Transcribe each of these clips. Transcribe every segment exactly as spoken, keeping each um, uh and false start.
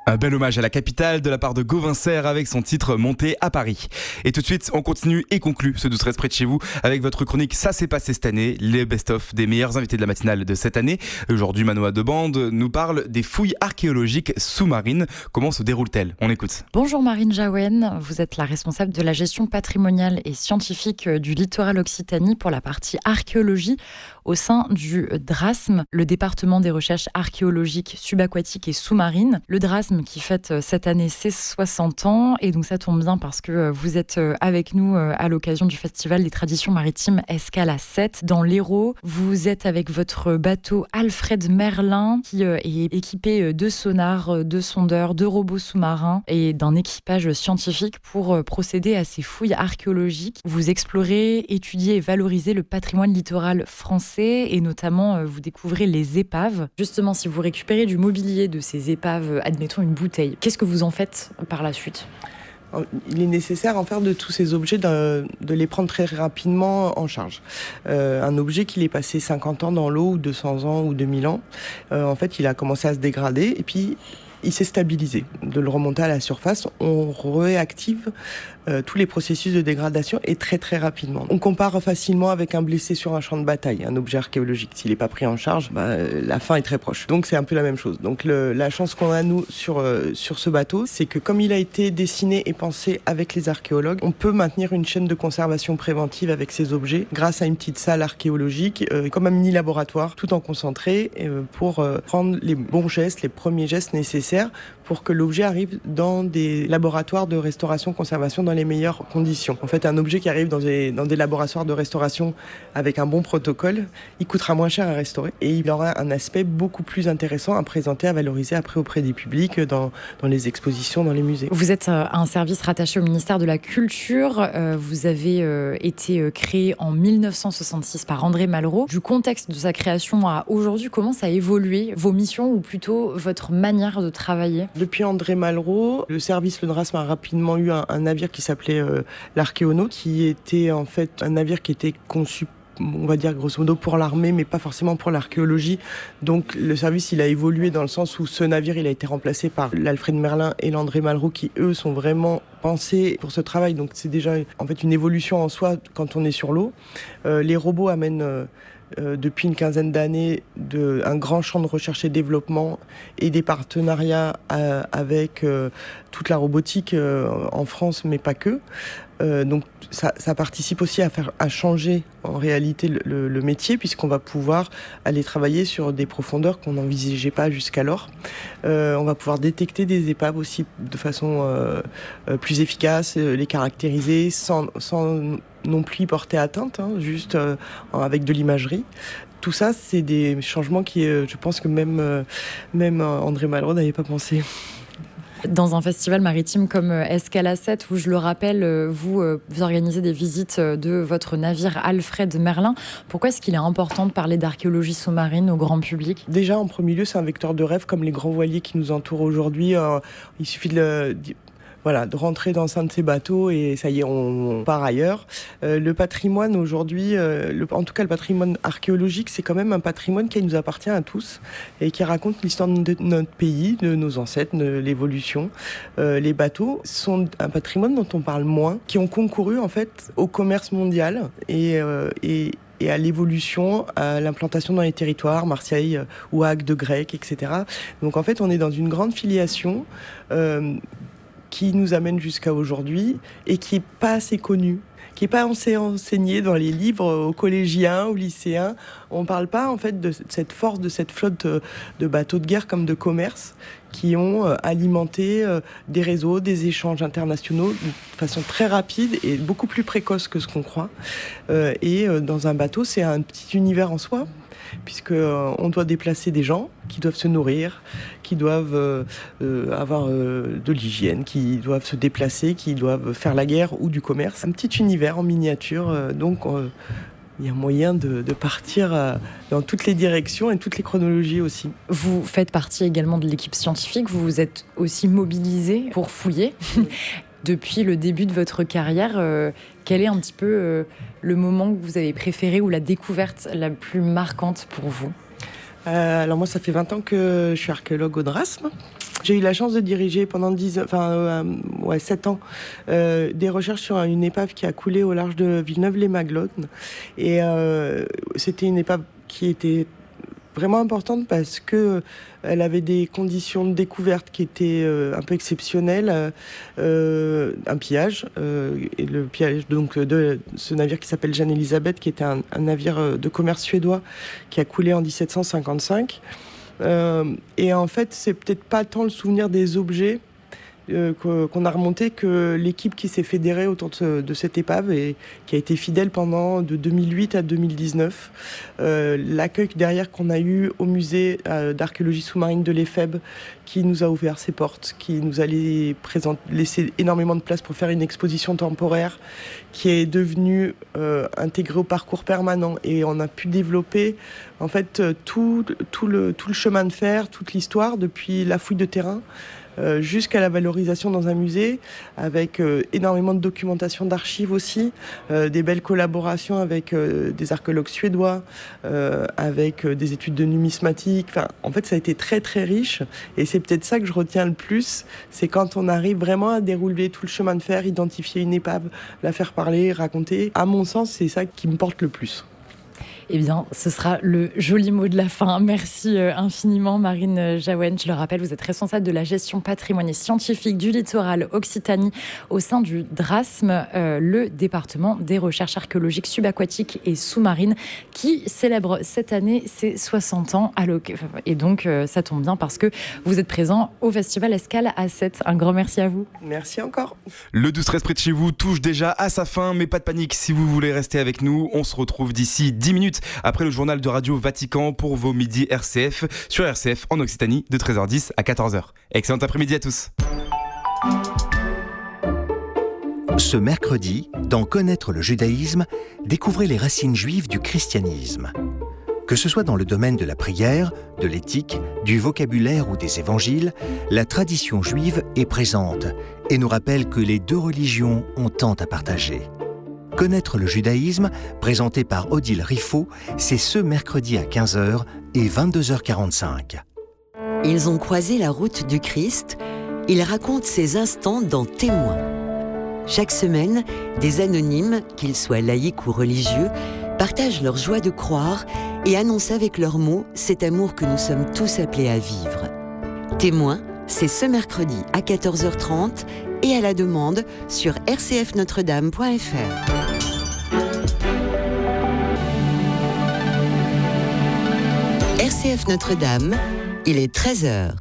Un bel hommage à la capitale de la part de Gauvin Serre avec son titre Monté à Paris. Et tout de suite, on continue et conclut ce douze treize près de chez vous avec votre chronique Ça s'est passé cette année, les best-of des meilleurs invités de la matinale de cette année. Aujourd'hui, Manoa Debande nous parle des fouilles archéologiques sous-marines. Comment se déroulent-elles ? On écoute. Bonjour Marine Jaouen, vous êtes la responsable de la gestion patrimoniale et scientifique du littoral Occitanie pour la partie archéologie au sein du DRASM, le département des recherches archéologiques subaquatiques et sous-marines. Le DRASM qui fête cette année ses soixante ans, et donc ça tombe bien parce que vous êtes avec nous à l'occasion du Festival des traditions maritimes Escale à sept dans l'Hérault. Vous êtes avec votre bateau Alfred Merlin qui est équipé de sonars, de sondeurs, de robots sous-marins et d'un équipage scientifique pour procéder à ces fouilles archéologiques. Vous explorez, étudiez et valorisez le patrimoine littoral français et notamment vous découvrez les épaves. Justement, si vous récupérez du mobilier de ces épaves, admettons une bouteille, qu'est-ce que vous en faites par la suite ? Il est nécessaire en faire de tous ces objets de, de les prendre très rapidement en charge. Euh, un objet qui est passé cinquante ans dans l'eau ou deux cents ans ou deux mille ans, euh, en fait il a commencé à se dégrader et puis il s'est stabilisé. De le remonter à la surface, on réactive euh, tous les processus de dégradation et très très rapidement. On compare facilement avec un blessé sur un champ de bataille, un objet archéologique. S'il n'est pas pris en charge, bah, la fin est très proche. Donc c'est un peu la même chose. Donc le, la chance qu'on a nous sur, euh, sur ce bateau, c'est que comme il a été dessiné et pensé avec les archéologues, on peut maintenir une chaîne de conservation préventive avec ces objets grâce à une petite salle archéologique, euh, comme un mini laboratoire, tout en concentré euh, pour euh, prendre les bons gestes, les premiers gestes nécessaires pour que l'objet arrive dans des laboratoires de restauration-conservation dans les meilleures conditions. En fait, un objet qui arrive dans des, dans des laboratoires de restauration avec un bon protocole, il coûtera moins cher à restaurer et il aura un aspect beaucoup plus intéressant à présenter, à valoriser après auprès des publics, dans, dans les expositions, dans les musées. Vous êtes un service rattaché au ministère de la Culture. Vous avez été créé en mille neuf cent soixante-six par André Malraux. Du contexte de sa création à aujourd'hui, comment ça a évolué vos missions ou plutôt votre manière de travailler ? Depuis André Malraux, le service Le DRASM a rapidement eu un, un navire qui s'appelait euh, l'Archéonaute, qui était en fait un navire qui était conçu, on va dire grosso modo pour l'armée, mais pas forcément pour l'archéologie. Donc le service il a évolué dans le sens où ce navire il a été remplacé par l'Alfred Merlin et l'André Malraux qui eux sont vraiment pensés pour ce travail. Donc c'est déjà en fait une évolution en soi quand on est sur l'eau. Euh, les robots amènent euh, Euh, depuis une quinzaine d'années de, un grand champ de recherche et développement et des partenariats euh, avec euh, toute la robotique euh, en France, mais pas que. Euh, donc ça, ça participe aussi à, faire, à changer en réalité le, le, le métier puisqu'on va pouvoir aller travailler sur des profondeurs qu'on n'envisageait pas jusqu'alors. Euh, on va pouvoir détecter des épaves aussi de façon euh, euh, plus efficace, euh, les caractériser sans, sans non plus y porter atteinte, hein, juste euh, avec de l'imagerie. Tout ça, c'est des changements qui, euh, je pense que même, euh, même André Malraux n'avait pas pensé. Dans un festival maritime comme Escale à sept, où je le rappelle, vous, vous organisez des visites de votre navire Alfred Merlin, pourquoi est-ce qu'il est important de parler d'archéologie sous-marine au grand public ? Déjà, en premier lieu, c'est un vecteur de rêve, comme les grands voiliers qui nous entourent aujourd'hui. Euh, il suffit de le... Voilà, de rentrer dans un de ces bateaux et ça y est, on, on part ailleurs. Euh, le patrimoine aujourd'hui, euh, le, en tout cas le patrimoine archéologique, c'est quand même un patrimoine qui nous appartient à tous et qui raconte l'histoire de notre pays, de nos ancêtres, de l'évolution. Euh, les bateaux sont un patrimoine dont on parle moins, qui ont concouru en fait au commerce mondial et, euh, et et à l'évolution, à l'implantation dans les territoires, Marseille, Ouac, de Grec, et cetera. Donc en fait, on est dans une grande filiation euh, qui nous amène jusqu'à aujourd'hui et qui n'est pas assez connue, qui n'est pas enseignée dans les livres aux collégiens, aux lycéens. On ne parle pas en fait de cette force, de cette flotte de bateaux de guerre comme de commerce qui ont alimenté des réseaux, des échanges internationaux de façon très rapide et beaucoup plus précoce que ce qu'on croit. Et dans un bateau, c'est un petit univers en soi, puisqu'on doit déplacer des gens qui doivent se nourrir, qui doivent euh, avoir euh, de l'hygiène, qui doivent se déplacer, qui doivent faire la guerre ou du commerce. Un petit univers en miniature, euh, donc euh, il y a moyen de, de partir euh, dans toutes les directions et toutes les chronologies aussi. Vous faites partie également de l'équipe scientifique, vous vous êtes aussi mobilisé pour fouiller. Oui. Depuis le début de votre carrière, euh, quel est un petit peu euh, le moment que vous avez préféré ou la découverte la plus marquante pour vous ? euh, Alors moi, ça fait vingt ans que je suis archéologue au DRASM. j'ai eu la chance de diriger pendant dix, enfin, euh, ouais, sept ans euh, des recherches sur une épave qui a coulé au large de Villeneuve-les-Maglones. Et euh, c'était une épave qui était vraiment importante parce que elle avait des conditions de découverte qui étaient euh, un peu exceptionnelles, euh, un pillage, euh, et le pillage donc de ce navire qui s'appelle Jeanne Elisabeth, qui était un, un navire de commerce suédois qui a coulé en dix-sept cent cinquante-cinq. Euh, et en fait, c'est peut-être pas tant le souvenir des objets euh, qu'on a remonté que l'équipe qui s'est fédérée autour de, de cette épave et qui a été fidèle pendant de deux mille huit à deux mille dix-neuf. Euh, l'accueil derrière qu'on a eu au musée euh, d'archéologie sous-marine de l'Éphèbe, qui nous a ouvert ses portes, qui nous a laissé énormément de place pour faire une exposition temporaire qui est devenue euh, intégrée au parcours permanent. Et on a pu développer en fait tout, tout, le, tout le chemin de fer, toute l'histoire, depuis la fouille de terrain euh, jusqu'à la valorisation dans un musée, avec euh, énormément de documentation d'archives aussi, euh, des belles collaborations avec euh, des archéologues suédois, euh, avec euh, des études de numismatique. Enfin, en fait, ça a été très très riche, et c'est peut-être ça que je retiens le plus, c'est quand on arrive vraiment à dérouler tout le chemin de fer, identifier une épave, la faire parler, raconter. À mon sens, c'est ça qui me porte le plus. Eh bien, ce sera le joli mot de la fin. Merci infiniment, Marine Jaouen. Je le rappelle, vous êtes responsable de la gestion patrimoine et scientifique du littoral Occitanie au sein du DRASM, euh, le département des recherches archéologiques subaquatiques et sous-marines, qui célèbre cette année ses soixante ans. À et donc, euh, ça tombe bien parce que vous êtes présent au Festival Escale à Sète. Un grand merci à vous. Merci encore. Le douze treize près de chez vous touche déjà à sa fin, mais pas de panique si vous voulez rester avec nous. On se retrouve d'ici dix minutes après le journal de Radio Vatican pour vos midis R C F sur R C F en Occitanie de treize heures dix à quatorze heures. Excellent après-midi à tous. Ce mercredi, dans Connaître le judaïsme, découvrez les racines juives du christianisme. Que ce soit dans le domaine de la prière, de l'éthique, du vocabulaire ou des évangiles, la tradition juive est présente et nous rappelle que les deux religions ont tant à partager. Connaître le judaïsme, présenté par Odile Riffaut, c'est ce mercredi à quinze heures et vingt-deux heures quarante-cinq. Ils ont croisé la route du Christ. Ils racontent ces instants dans Témoins. Chaque semaine, des anonymes, qu'ils soient laïcs ou religieux, partagent leur joie de croire et annoncent avec leurs mots cet amour que nous sommes tous appelés à vivre. Témoins, c'est ce mercredi à quatorze heures trente et à la demande sur r c f notre dame point f r. R C F Notre-Dame, il est treize heures.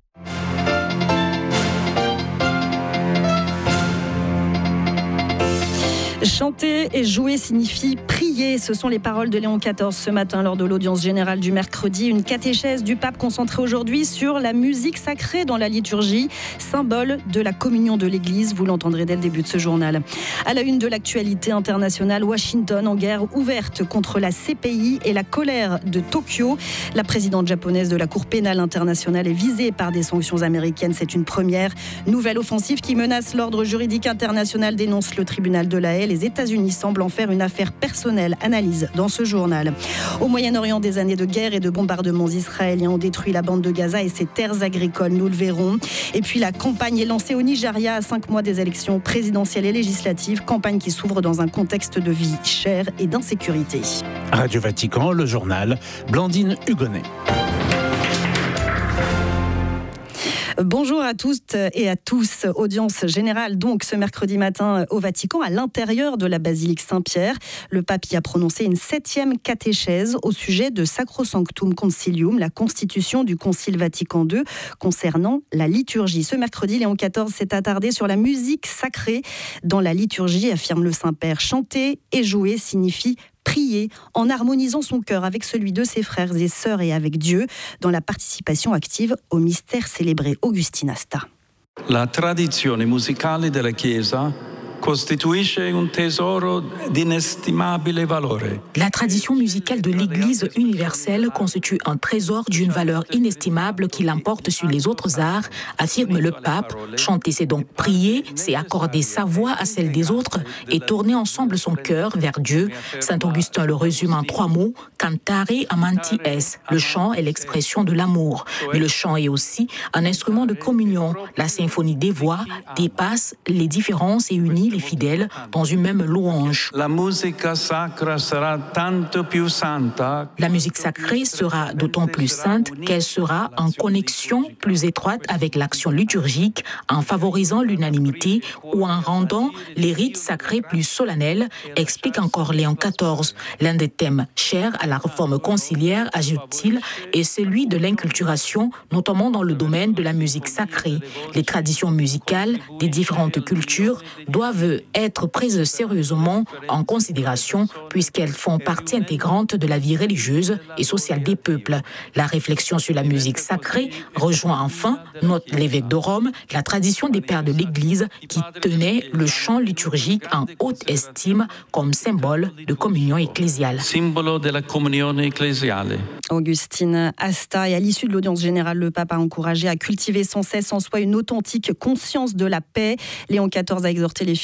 Chanter et jouer signifie prier. Ce sont les paroles de Léon quatorze ce matin lors de l'audience générale du mercredi. Une catéchèse du pape concentrée aujourd'hui sur la musique sacrée dans la liturgie, symbole de la communion de l'Église. Vous l'entendrez dès le début de ce journal. À la une de l'actualité internationale, Washington en guerre ouverte contre la C P I et la colère de Tokyo. La présidente japonaise de la Cour pénale internationale est visée par des sanctions américaines. C'est une première. Nouvelle offensive qui menace l'ordre juridique international, dénonce le tribunal de La Haye. Les États-Unis semblent en faire une affaire personnelle, analyse dans ce journal. Au Moyen-Orient, des années de guerre et de bombardements israéliens ont détruit la bande de Gaza et ses terres agricoles, nous le verrons. Et puis la campagne est lancée au Nigeria à cinq mois des élections présidentielles et législatives, campagne qui s'ouvre dans un contexte de vie chère et d'insécurité. Radio Vatican, le journal, Blandine Hugonnet. Bonjour à toutes et à tous. Audience générale donc ce mercredi matin au Vatican, à l'intérieur de la basilique Saint-Pierre. Le pape y a prononcé une septième catéchèse au sujet de Sacrosanctum Concilium, la constitution du Concile Vatican deux concernant la liturgie. Ce mercredi, Léon quatorze s'est attardé sur la musique sacrée dans la liturgie, affirme le Saint-Père. Chanter et jouer signifie prier en harmonisant son cœur avec celui de ses frères et sœurs et avec Dieu dans la participation active au mystère célébré. Augustin Asta. La tradizione musicale della Chiesa costituisce un tesoro d'inestimabile valore. La tradition musicale de l'Église universelle constitue un trésor d'une valeur inestimable qui l'emporte sur les autres arts, affirme le pape. Chanter, c'est donc prier, c'est accorder sa voix à celle des autres et tourner ensemble son cœur vers Dieu. Saint Augustin le résume en trois mots, cantare amanti es. Le chant est l'expression de l'amour, mais le chant est aussi un instrument de communion. La symphonie des voix dépasse les différences et unit les fidèles dans une même louange. La musica sacra sarà tanto più santa. La musique sacrée sera d'autant plus sainte qu'elle sera en connexion plus étroite avec l'action liturgique, en favorisant l'unanimité ou en rendant les rites sacrés plus solennels, explique encore Léon quatorze. L'un des thèmes chers à la réforme conciliaire, ajoute-t-il, est celui de l'inculturation, notamment dans le domaine de la musique sacrée. Les traditions musicales des différentes cultures doivent être prises sérieusement en considération puisqu'elles font partie intégrante de la vie religieuse et sociale des peuples. La réflexion sur la musique sacrée rejoint enfin, note l'évêque de Rome, la tradition des pères de l'Église qui tenaient le chant liturgique en haute estime comme symbole de communion ecclésiale. Simbolo della comunione ecclesiale. Augustine Asta, et à l'issue de l'audience générale, le pape a encouragé à cultiver sans cesse en soi une authentique conscience de la paix. Léon quatorze a exhorté les